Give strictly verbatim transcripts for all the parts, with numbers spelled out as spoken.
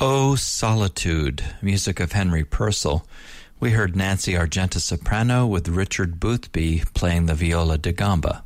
O Solitude, music of Henry Purcell. We heard Nancy Argenta soprano with Richard Boothby playing the viola da gamba.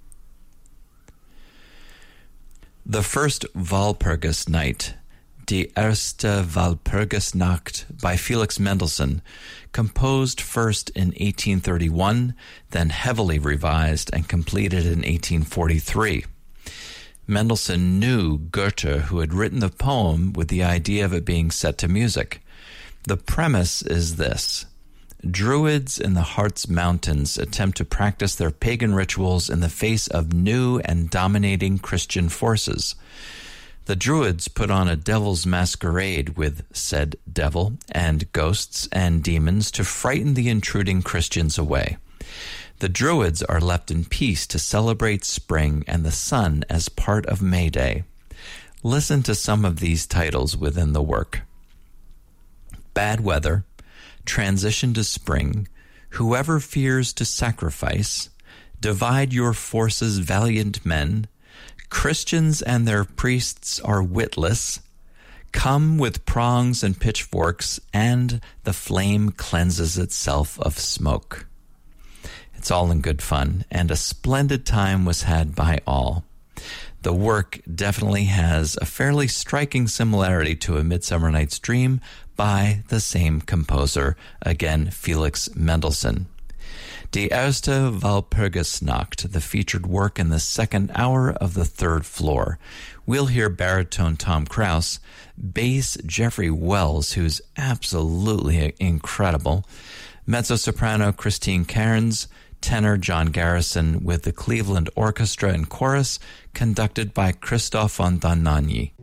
The First Walpurgis Night, Die erste Walpurgisnacht by Felix Mendelssohn, composed first in eighteen thirty-one, then heavily revised and completed in eighteen forty-three. Mendelssohn knew Goethe, who had written the poem with the idea of it being set to music. The premise is this. Druids in the Harz Mountains attempt to practice their pagan rituals in the face of new and dominating Christian forces. The Druids put on a devil's masquerade with said devil and ghosts and demons to frighten the intruding Christians away. The Druids are left in peace to celebrate spring and the sun as part of May Day. Listen to some of these titles within the work. Bad Weather, Transition to Spring, Whoever Fears to Sacrifice, Divide Your Forces, Valiant Men, Christians and Their Priests Are Witless, Come with Prongs and Pitchforks, and The Flame Cleanses Itself of Smoke. It's all in good fun, and a splendid time was had by all. The work definitely has a fairly striking similarity to A Midsummer Night's Dream by the same composer, again, Felix Mendelssohn. Die erste Walpurgisnacht, the featured work in the second hour of the third floor. We'll hear baritone Tom Krause, bass Jeffrey Wells, who's absolutely incredible, mezzo-soprano Christine Cairns, tenor John Garrison with the Cleveland Orchestra and Chorus, conducted by Christoph von Dohnanyi.